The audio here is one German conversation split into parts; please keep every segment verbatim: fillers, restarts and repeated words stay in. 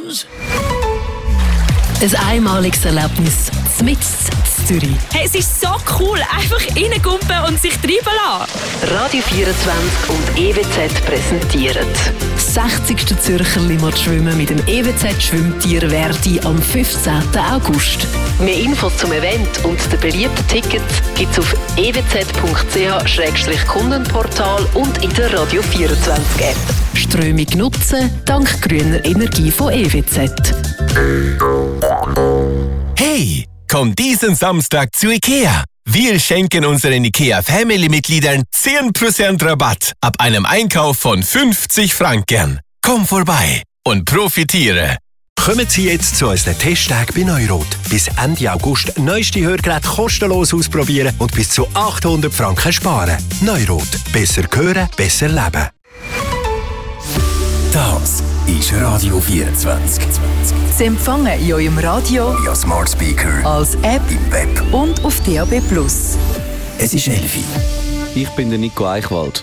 News. Ein einmaliges Erlebnis mitten in Zürich. Hey, es ist so cool, einfach reingumpen und sich treiben lassen. Radio vierundzwanzig und E W Z präsentieren das sechzigste Zürcher Limmat Schwimmen mit dem E W Z-Schwimmtier Verdi am fünfzehnten August. Mehr Infos zum Event und den beliebten Tickets gibt es auf e w z punkt c h slash kundenportal und in der Radio vierundzwanzig App. Strömung nutzen dank grüner Energie von E W Z. Hey, komm diesen Samstag zu IKEA. Wir schenken unseren IKEA-Family-Mitgliedern zehn Prozent Rabatt ab einem Einkauf von fünfzig Franken. Komm vorbei und profitiere. Kommen Sie jetzt zu unseren Testtagen bei Neurot. Bis Ende August neueste Hörgeräte kostenlos ausprobieren und bis zu achthundert Franken sparen. Neurot. Besser hören, besser leben. Das ist Radio vierundzwanzig. Sie empfangen in eurem Radio, via Smart Speaker, als App im Web und auf D A B plus. Es ist elf. Ich bin der Nico Eichwald.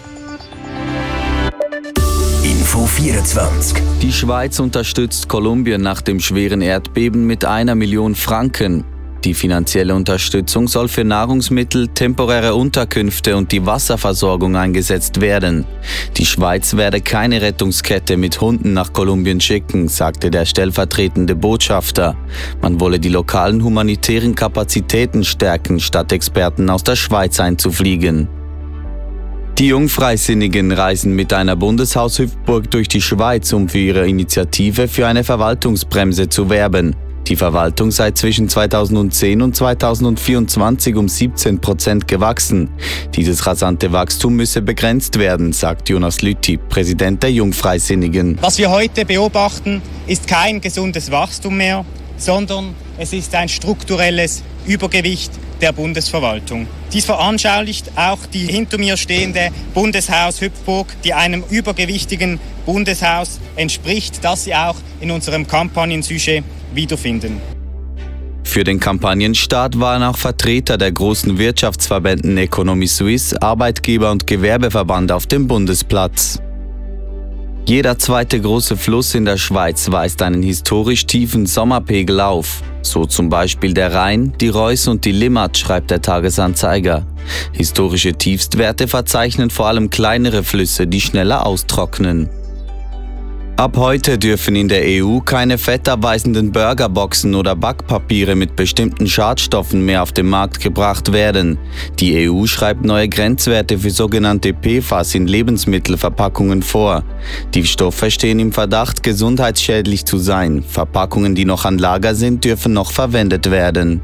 Info vierundzwanzig. Die Schweiz unterstützt Kolumbien nach dem schweren Erdbeben mit einer Million Franken. Die finanzielle Unterstützung soll für Nahrungsmittel, temporäre Unterkünfte und die Wasserversorgung eingesetzt werden. Die Schweiz werde keine Rettungskette mit Hunden nach Kolumbien schicken, sagte der stellvertretende Botschafter. Man wolle die lokalen humanitären Kapazitäten stärken, statt Experten aus der Schweiz einzufliegen. Die Jungfreisinnigen reisen mit einer Bundeshaushüpfburg durch die Schweiz, um für ihre Initiative für eine Verwaltungsbremse zu werben. Die Verwaltung sei zwischen zweitausendzehn und zweitausendvierundzwanzig um siebzehn Prozent gewachsen. Dieses rasante Wachstum müsse begrenzt werden, sagt Jonas Lüthi, Präsident der Jungfreisinnigen. Was wir heute beobachten, ist kein gesundes Wachstum mehr, sondern es ist ein strukturelles Übergewicht der Bundesverwaltung. Dies veranschaulicht auch die hinter mir stehende Bundeshaus-Hüpfburg, die einem übergewichtigen Bundeshaus entspricht, das Sie auch in unserem Kampagnensujet wiederfinden. Für den Kampagnenstart waren auch Vertreter der großen Wirtschaftsverbänden Economy Suisse, Arbeitgeber- und Gewerbeverband auf dem Bundesplatz. Jeder zweite große Fluss in der Schweiz weist einen historisch tiefen Sommerpegel auf. So zum Beispiel der Rhein, die Reuss und die Limmat, schreibt der Tagesanzeiger. Historische Tiefstwerte verzeichnen vor allem kleinere Flüsse, die schneller austrocknen. Ab heute dürfen in der E U keine fettabweisenden Burgerboxen oder Backpapiere mit bestimmten Schadstoffen mehr auf den Markt gebracht werden. Die E U schreibt neue Grenzwerte für sogenannte P F A S in Lebensmittelverpackungen vor. Die Stoffe stehen im Verdacht, gesundheitsschädlich zu sein. Verpackungen, die noch an Lager sind, dürfen noch verwendet werden.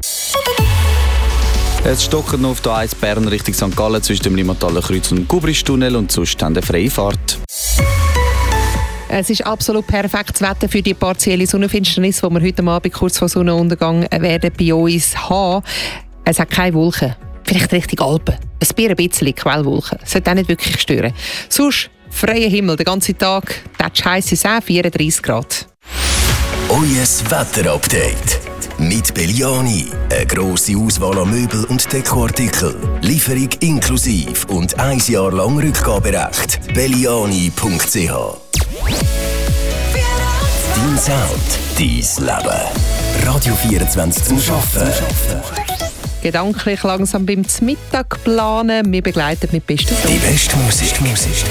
Es stockert noch auf der eins Bern Richtung Sankt Gallen zwischen dem Limmataler Kreuz und dem Kubristunnel und sonst an der freie Fahrt. Es ist absolut perfektes Wetter für die partielle Sonnenfinsternis, die wir heute Abend kurz vor Sonnenuntergang werden bei uns haben. Es hat keine Wolken. Vielleicht Richtung Alpen. Ein bisschen Quellwolken. Das sollte auch nicht wirklich stören. Sonst freier Himmel den ganzen Tag. Das heisst es auch vierunddreissig Grad. Eues Wetterupdate. Mit Belliani. Eine grosse Auswahl an Möbel und Dekoartikeln. Lieferung inklusiv und ein Jahr lang Rückgaberecht. belliani punkt c h. Dein Sound, dein Leben. Radio vierundzwanzig zum Arbeiten. Gedanklich langsam beim Mittag planen. Wir begleiten mit besten Songs. Die beste Musik. Musik.